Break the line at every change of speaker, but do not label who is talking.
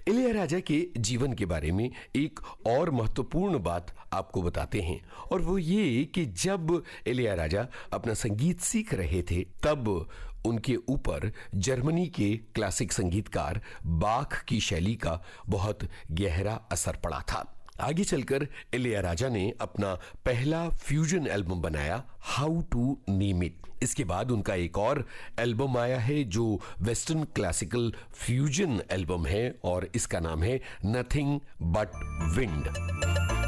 इलैयाराजा के जीवन के बारे में एक और महत्वपूर्ण बात आपको बताते हैं, और वो ये कि जब इलैयाराजा अपना संगीत सीख रहे थे तब उनके ऊपर जर्मनी के क्लासिक संगीतकार बाख की शैली का बहुत गहरा असर पड़ा था। आगे चलकर इलैयाराजा ने अपना पहला फ्यूजन एल्बम बनाया, हाउ टू नेम इट। इसके बाद उनका एक और एल्बम आया है जो वेस्टर्न क्लासिकल फ्यूजन एल्बम है, और इसका नाम है नथिंग बट विंड।